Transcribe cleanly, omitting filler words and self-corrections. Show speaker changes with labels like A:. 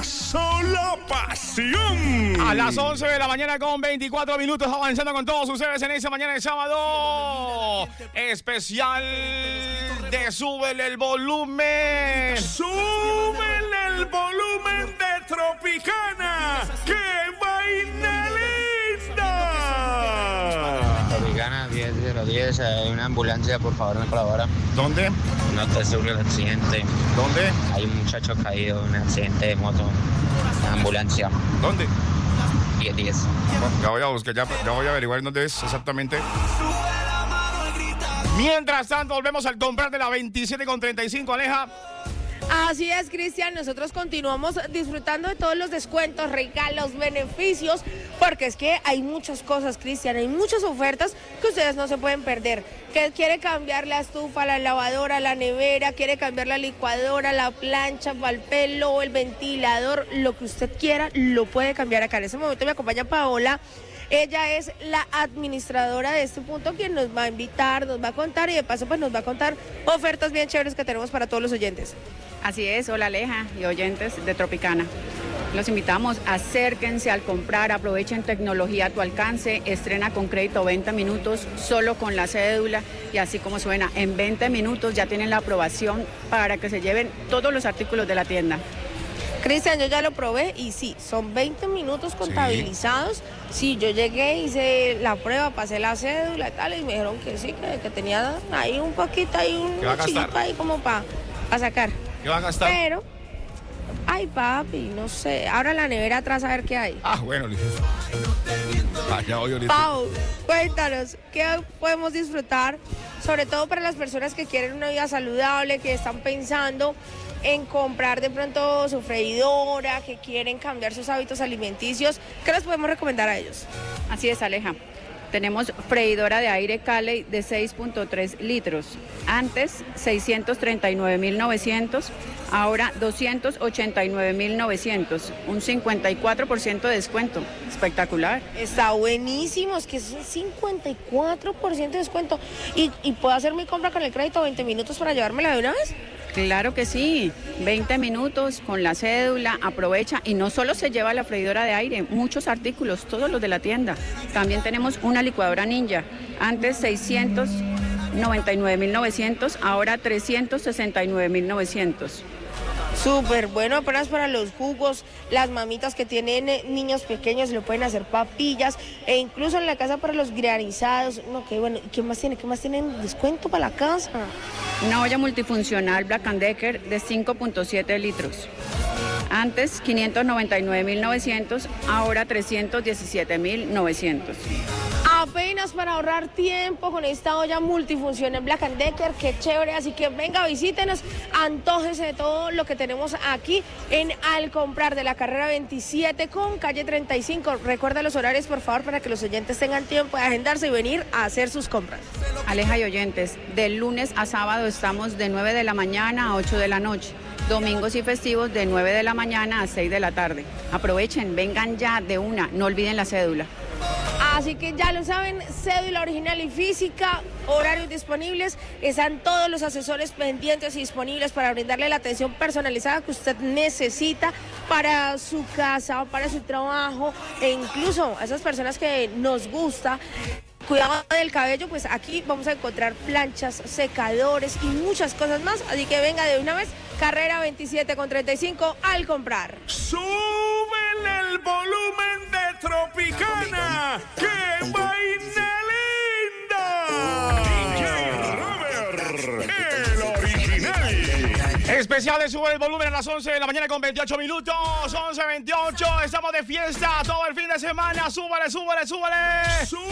A: sola pasión.
B: A las 11 de la mañana con 24 minutos, avanzando con todos ustedes en esa mañana de sábado especial de Súbele el Volumen.
A: Súbele el volumen de Tropicana. ¡Qué vaina linda!
C: Tropicana 10-0-10, hay una ambulancia, por favor, me colabora.
B: ¿Dónde?
C: No te sobre el accidente.
B: ¿Dónde?
C: Hay un muchacho caído en un accidente de moto. Una ambulancia.
B: ¿Dónde?
C: 10-10.
B: Ya voy a buscar, ya voy a averiguar dónde es exactamente. Mientras tanto, volvemos al comprar de la 27,35, Aleja.
D: Así es, Cristian, nosotros continuamos disfrutando de todos los descuentos, regalos, beneficios, porque es que hay muchas cosas, Cristian, hay muchas ofertas que ustedes no se pueden perder. Que quiere cambiar la estufa, la lavadora, la nevera, quiere cambiar la licuadora, la plancha, el pelo, el ventilador, lo que usted quiera, lo puede cambiar acá. En este momento me acompaña Paola. Ella es la administradora de este punto, quien nos va a invitar, nos va a contar y de paso pues nos va a contar ofertas bien chéveres que tenemos para todos los oyentes.
E: Así es, hola Aleja y oyentes de Tropicana. Los invitamos, acérquense al comprar, aprovechen tecnología a tu alcance, estrena con crédito 20 minutos, solo con la cédula y así como suena, en 20 minutos ya tienen la aprobación para que se lleven todos los artículos de la tienda.
D: Cristian, yo ya lo probé y sí, son 20 minutos contabilizados. Sí, yo llegué, hice la prueba, pasé la cédula y tal, y me dijeron que sí, que tenía ahí un poquito, ahí un chilito ahí como para sacar.
B: ¿Qué va a gastar?
D: Pero, ay papi, no sé, ahora la nevera atrás a ver qué hay.
B: Ah, bueno, listo. Ya voy ahorita.
D: Pau, cuéntanos, ¿qué podemos disfrutar? Sobre todo para las personas que quieren una vida saludable, que están pensando en comprar de pronto su freidora, que quieren cambiar sus hábitos alimenticios. ¿Qué les podemos recomendar a ellos?
E: Así es, Aleja. Tenemos freidora de aire Caley de 6.3 litros. Antes 639.900, ahora 289.900. Un 54% de descuento. Espectacular.
D: Está buenísimo, es que es un 54% de descuento. ¿Y puedo hacer mi compra con el crédito 20 minutos para llevármela de una vez?
E: Claro que sí, 20 minutos con la cédula, aprovecha y no solo se lleva la freidora de aire, muchos artículos, todos los de la tienda. También tenemos una licuadora Ninja, antes 699.900, ahora 369.900.
D: Súper bueno, apenas para los jugos, las mamitas que tienen niños pequeños le pueden hacer papillas e incluso en la casa para los granizados. No, qué bueno. ¿Qué más tiene? ¿Qué más tienen descuento para la casa?
E: Una olla multifuncional Black & Decker de 5.7 litros. Antes 599.900, ahora 317.900.
D: Apenas para ahorrar tiempo con esta olla multifuncional Black & Decker, qué chévere, así que venga, visítenos, antójese de todo lo que tenemos aquí en Al Comprar de la carrera 27 con calle 35. Recuerda los horarios, por favor, para que los oyentes tengan tiempo de agendarse y venir a hacer sus compras.
E: Aleja y oyentes, de lunes a sábado estamos de 9 de la mañana a 8 de la noche. Domingos y festivos de 9 de la mañana a 6 de la tarde. Aprovechen, vengan ya de una, no olviden la cédula.
D: Así que ya lo saben, cédula original y física, horarios disponibles, están todos los asesores pendientes y disponibles para brindarle la atención personalizada que usted necesita para su casa, para su trabajo e incluso a esas personas que nos gusta cuidado del cabello, pues aquí vamos a encontrar planchas, secadores y muchas cosas más, así que venga de una vez, carrera 27 con 35 Al Comprar.
A: ¡Súbele el volumen de Tropicana! ¡Qué vaina linda! DJ Robert, el original.
B: Especial de Sube el Volumen a las 11 de la mañana con 28 minutos. 11:28, estamos de fiesta todo el fin de semana. Súbale, súbale, súbale.